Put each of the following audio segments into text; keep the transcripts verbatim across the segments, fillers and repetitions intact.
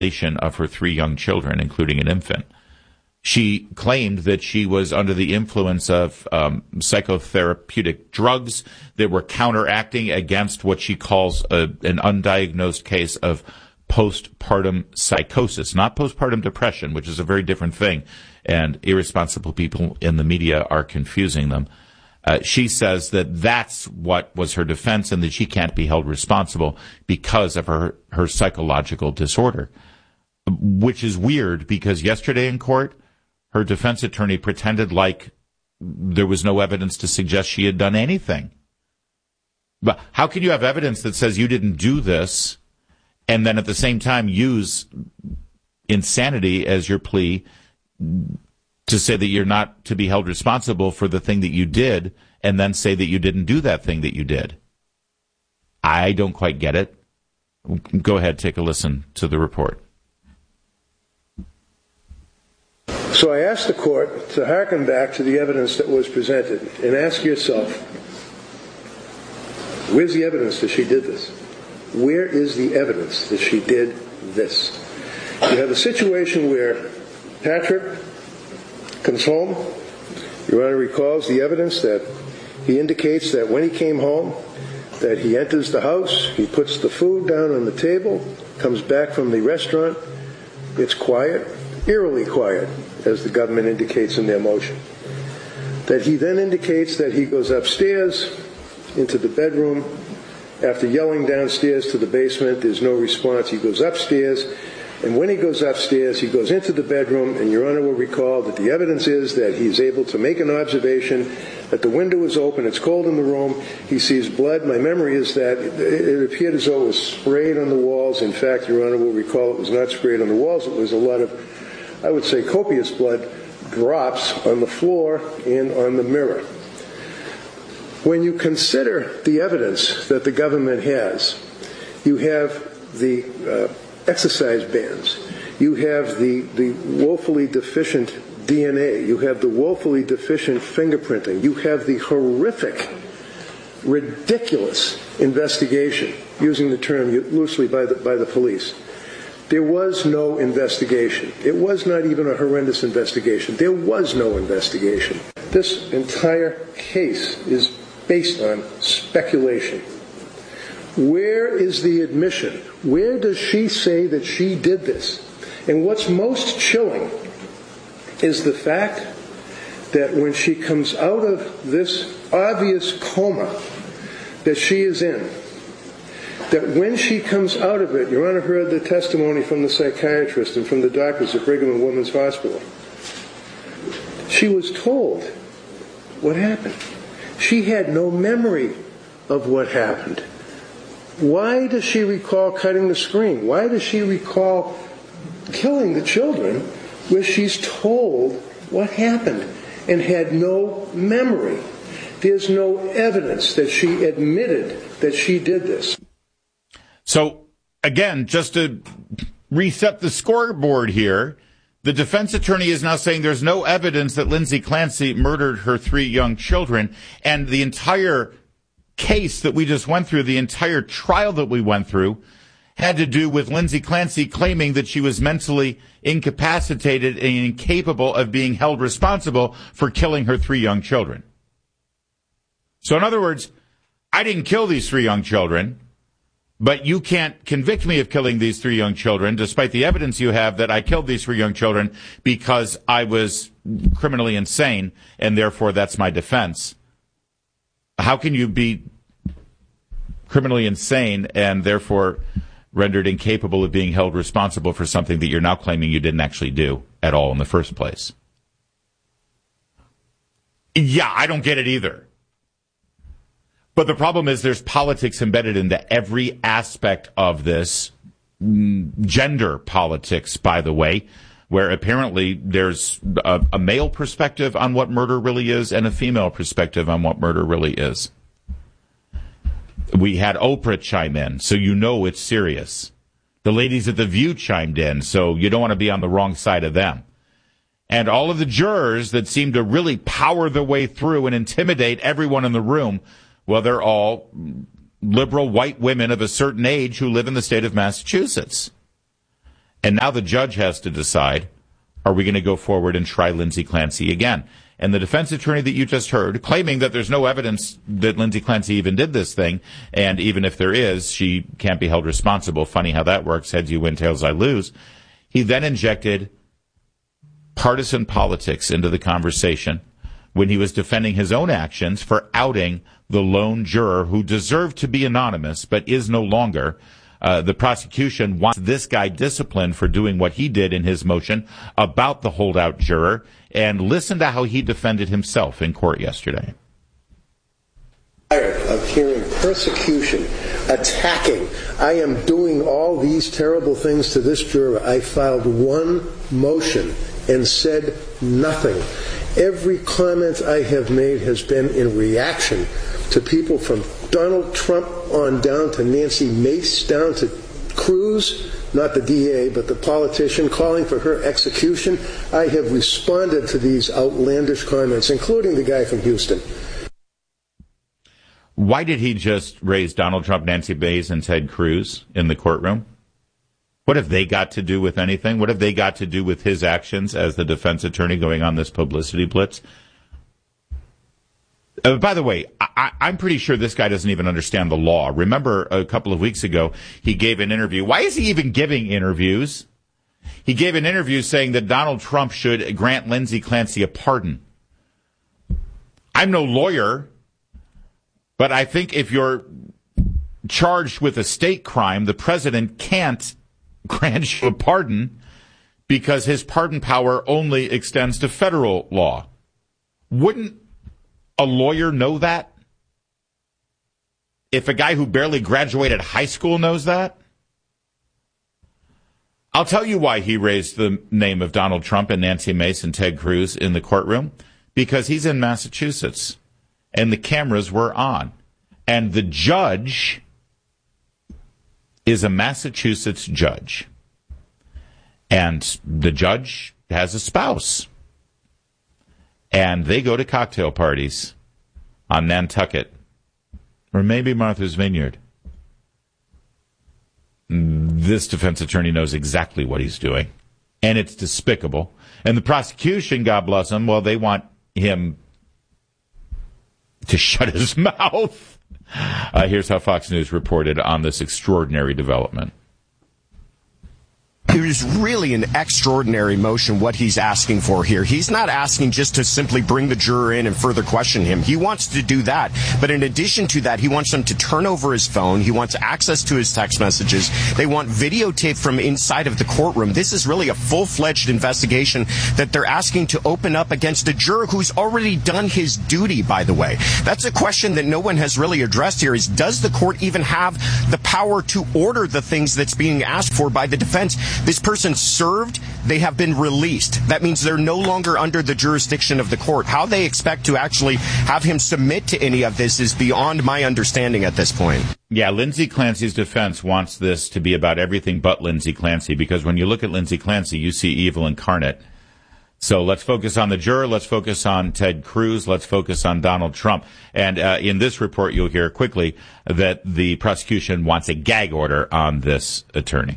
of her three young children, including an infant. She claimed that she was under the influence of um, psychotherapeutic drugs that were counteracting against what she calls a, an undiagnosed case of postpartum psychosis, not postpartum depression, which is a very different thing, and irresponsible people in the media are confusing them. Uh, she says that that's what was her defense and that she can't be held responsible because of her, her psychological disorder, which is weird because yesterday in court, her defense attorney pretended like there was no evidence to suggest she had done anything. But how can you have evidence that says you didn't do this and then at the same time use insanity as your plea to say that you're not to be held responsible for the thing that you did and then say that you didn't do that thing that you did? I don't quite get it. Go ahead, take a listen to the report. So I ask the court to hearken back to the evidence that was presented and ask yourself, where's the evidence that she did this? Where is the evidence that she did this? You have a situation where Patrick comes home. Your Honor recalls the evidence that he indicates that when he came home, that he enters the house, he puts the food down on the table, comes back from the restaurant, it's quiet, eerily quiet, as the government indicates in their motion. That he then indicates that he goes upstairs into the bedroom. After yelling downstairs to the basement, there's no response. He goes upstairs, and when he goes upstairs, he goes into the bedroom, and Your Honor will recall that the evidence is that he's able to make an observation that the window is open, it's cold in the room, he sees blood. My memory is that it appeared as though it was sprayed on the walls. In fact, Your Honor will recall it was not sprayed on the walls. It was a lot of, I would say, copious blood drops on the floor and on the mirror. When you consider the evidence that the government has, you have the uh, exercise bands, you have the, the woefully deficient D N A, you have the woefully deficient fingerprinting, you have the horrific, ridiculous investigation, using the term loosely by the, by the police. There was no investigation. It was not even a horrendous investigation. There was no investigation. This entire case is based on speculation. Where is the admission? Where does she say that she did this? And what's most chilling is the fact that when she comes out of this obvious coma that she is in, that when she comes out of it, Your Honor heard the testimony from the psychiatrist and from the doctors at Brigham and Women's Hospital. She was told what happened. She had no memory of what happened. Why does she recall cutting the screen? Why does she recall killing the children where she's told what happened and had no memory? There's no evidence that she admitted that she did this. So, again, just to reset the scoreboard here, the defense attorney is now saying there's no evidence that Lindsay Clancy murdered her three young children, and the entire case that we just went through, the entire trial that we went through, had to do with Lindsay Clancy claiming that she was mentally incapacitated and incapable of being held responsible for killing her three young children. So, in other words, I didn't kill these three young children, but you can't convict me of killing these three young children, despite the evidence you have that I killed these three young children because I was criminally insane, and therefore that's my defense. How can you be criminally insane and therefore rendered incapable of being held responsible for something that you're now claiming you didn't actually do at all in the first place? Yeah, I don't get it either. But the problem is there's politics embedded into every aspect of this. Gender politics, by the way, where apparently there's a, a male perspective on what murder really is and a female perspective on what murder really is. We had Oprah chime in, so you know it's serious. The ladies at The View chimed in, so you don't want to be on the wrong side of them. And all of the jurors that seem to really power their way through and intimidate everyone in the room, well, they're all liberal white women of a certain age who live in the state of Massachusetts. And now the judge has to decide, are we going to go forward and try Lindsay Clancy again? And the defense attorney that you just heard, claiming that there's no evidence that Lindsay Clancy even did this thing, and even if there is, she can't be held responsible. Funny how that works. Heads you win, tails I lose. He then injected partisan politics into the conversation when he was defending his own actions for outing the lone juror who deserved to be anonymous but is no longer. Uh, the prosecution wants this guy disciplined for doing what he did in his motion about the holdout juror. And listen to how he defended himself in court yesterday. Of hearing persecution, attacking. I am doing all these terrible things to this juror. I filed one motion and said nothing. Every comment I have made has been in reaction to people from Donald Trump on down to Nancy Mace, down to Cruz, not the D A, but the politician, calling for her execution. I have responded to these outlandish comments, including the guy from Houston. Why did he just raise Donald Trump, Nancy Mace, and Ted Cruz in the courtroom? What have they got to do with anything? What have they got to do with his actions as the defense attorney going on this publicity blitz? Uh, by the way, I, I'm pretty sure this guy doesn't even understand the law. Remember a couple of weeks ago, he gave an interview. Why is he even giving interviews? He gave an interview saying that Donald Trump should grant Lindsay Clancy a pardon. I'm no lawyer, but I think if you're charged with a state crime, the president can't grant you a pardon because his pardon power only extends to federal law. Wouldn't a lawyer know that? If a guy who barely graduated high school knows that? I'll tell you why he raised the name of Donald Trump and Nancy Mace and Ted Cruz in the courtroom. Because he's in Massachusetts, and the cameras were on. And the judge is a Massachusetts judge. And the judge has a spouse. And they go to cocktail parties on Nantucket, or maybe Martha's Vineyard. This defense attorney knows exactly what he's doing, and it's despicable. And the prosecution, God bless them, well, they want him to shut his mouth. Uh, here's how Fox News reported on this extraordinary development. It was really an extraordinary motion, what he's asking for here. He's not asking just to simply bring the juror in and further question him. He wants to do that. But in addition to that, he wants them to turn over his phone. He wants access to his text messages. They want videotape from inside of the courtroom. This is really a full-fledged investigation that they're asking to open up against a juror who's already done his duty, by the way. That's a question that no one has really addressed here is, does the court even have the power to order the things that's being asked for by the defense? This person served, they have been released. That means they're no longer under the jurisdiction of the court. How they expect to actually have him submit to any of this is beyond my understanding at this point. Yeah, Lindsay Clancy's defense wants this to be about everything but Lindsay Clancy, because when you look at Lindsay Clancy, you see evil incarnate. So let's focus on the juror. Let's focus on Ted Cruz. Let's focus on Donald Trump. And uh, in this report, you'll hear quickly that the prosecution wants a gag order on this attorney.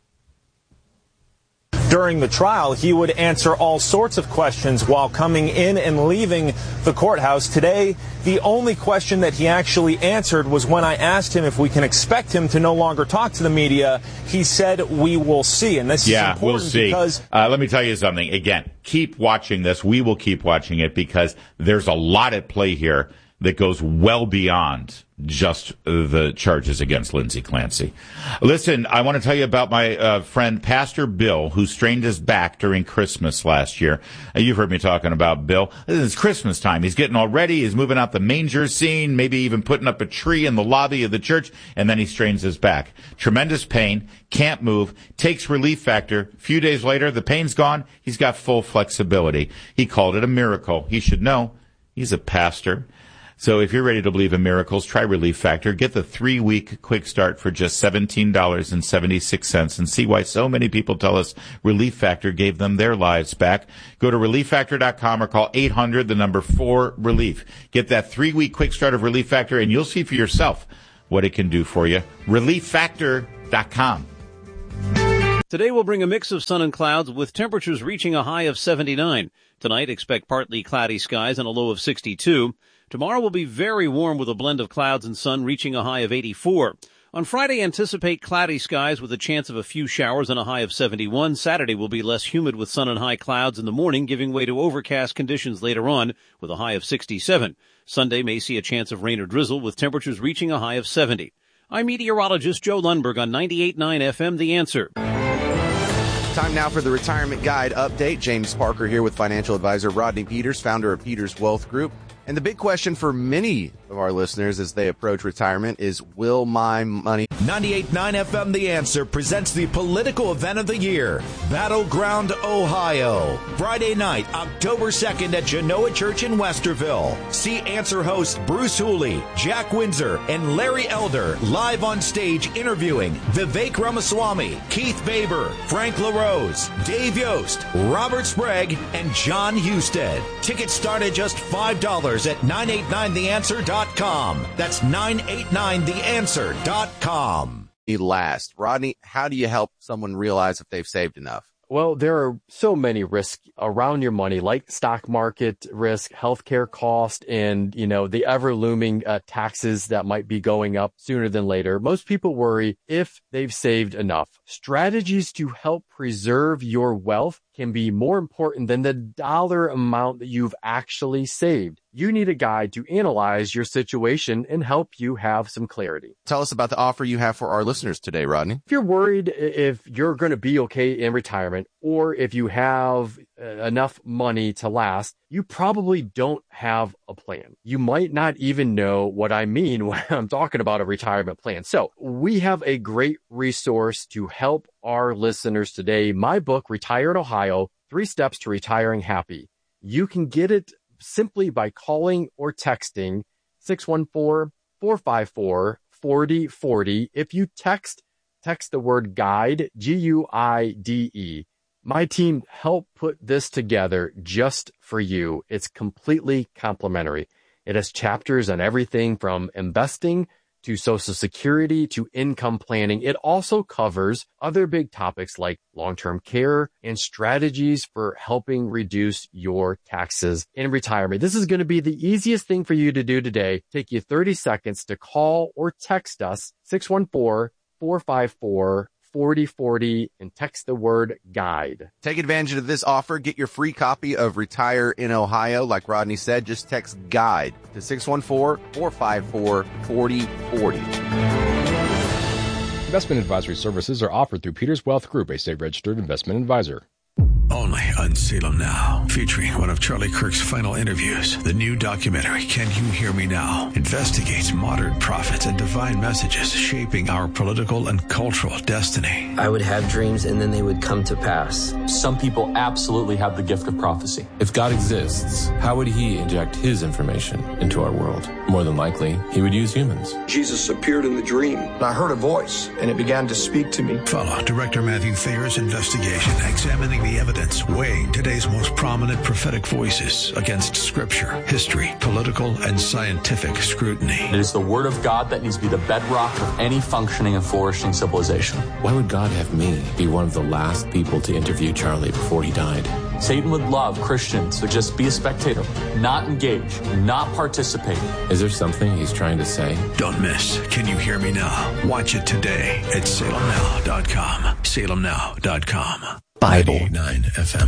During the trial, he would answer all sorts of questions while coming in and leaving the courthouse. Today, the only question that he actually answered was when I asked him if we can expect him to no longer talk to the media. He said, we will see. And this yeah, is important we'll see. because... Uh, let me tell you something. Again, keep watching this. We will keep watching it because there's a lot at play here that goes well beyond just the charges against Lindsay Clancy. Listen, I want to tell you about my uh, friend Pastor Bill, who strained his back during Christmas last year. Uh, you've heard me talking about Bill. It's Christmas time. He's getting all ready. He's moving out the manger scene, maybe even putting up a tree in the lobby of the church, and then he strains his back. Tremendous pain, can't move, takes Relief Factor. A few days later, the pain's gone. He's got full flexibility. He called it a miracle. He should know. He's a pastor. So if you're ready to believe in miracles, try Relief Factor. Get the three-week quick start for just seventeen dollars and seventy-six cents and see why so many people tell us Relief Factor gave them their lives back. Go to relief factor dot com or call eight hundred, the number four, relief. Get that three-week quick start of Relief Factor, and you'll see for yourself what it can do for you. relief factor dot com. Today will bring a mix of sun and clouds with temperatures reaching a high of seventy-nine. Tonight, expect partly cloudy skies and a low of sixty-two. Tomorrow will be very warm with a blend of clouds and sun reaching a high of eighty-four. On Friday, anticipate cloudy skies with a chance of a few showers and a high of seventy-one. Saturday will be less humid with sun and high clouds in the morning, giving way to overcast conditions later on with a high of sixty-seven. Sunday may see a chance of rain or drizzle with temperatures reaching a high of seventy. I'm meteorologist Joe Lundberg on ninety-eight point nine F M, The Answer. Time now for the Retirement Guide update. James Parker here with financial advisor Rodney Peters, founder of Peters Wealth Group. And the big question for many of our listeners as they approach retirement is, will my money... ninety-eight point nine F M The Answer presents the political event of the year, Battleground, Ohio. Friday night, October second at Genoa Church in Westerville. See Answer hosts Bruce Hooley, Jack Windsor, and Larry Elder live on stage interviewing Vivek Ramaswamy, Keith Baber, Frank LaRose, Dave Yost, Robert Sprague, and John Husted. Tickets start at just five dollars at nine eight nine the answer dot com. That's nine eight nine the answer dot com. Last, Rodney, how do you help someone realize if they've saved enough? Well, there are so many risks around your money, like stock market risk, healthcare cost, and, you know, the ever looming uh, taxes that might be going up sooner than later. Most people worry if they've saved enough. Strategies to help preserve your wealth can be more important than the dollar amount that you've actually saved. You need a guide to analyze your situation and help you have some clarity. Tell us about the offer you have for our listeners today, Rodney. If you're worried if you're going to be okay in retirement, or if you have uh, enough money to last, you probably don't have a plan. You might not even know what I mean when I'm talking about a retirement plan. So we have a great resource to help our listeners today. My book, Retire in Ohio, Three Steps to Retiring Happy. You can get it simply by calling or texting six one four, four five four, four zero four zero. If you text, text the word guide, G U I D E. My team helped put this together just for you. It's completely complimentary. It has chapters on everything from investing to Social Security to income planning. It also covers other big topics like long-term care and strategies for helping reduce your taxes in retirement. This is going to be the easiest thing for you to do today. Take you thirty seconds to call or text us six one four, four five four, four zero four zero and text the word guide. Take advantage of this offer. Get your free copy of Retire in Ohio. Like Rodney said, just text guide to six one four, four five four, four zero four zero. Investment advisory services are offered through Peters Wealth Group, a state-registered investment advisor. Only on Salem Now, featuring one of Charlie Kirk's final interviews. The new documentary, Can You Hear Me Now?, investigates modern prophets and divine messages shaping our political and cultural destiny. I would have dreams and then they would come to pass. Some people absolutely have the gift of prophecy. If God exists, how would he inject his information into our world? More than likely, he would use humans. Jesus appeared in the dream. I heard a voice and it began to speak to me. Follow Director Matthew Thayer's investigation, examining the evidence, weighing today's most prominent prophetic voices against scripture, history, political, and scientific scrutiny. It is the word of God that needs to be the bedrock of any functioning and flourishing civilization. Why would God have me be one of the last people to interview Charlie before he died? Satan would love Christians to just be a spectator, not engage, not participate. Is there something he's trying to say? Don't miss Can You Hear Me Now? Watch it today at salem now dot com. salem now dot com. Bible. ninety-nine F M.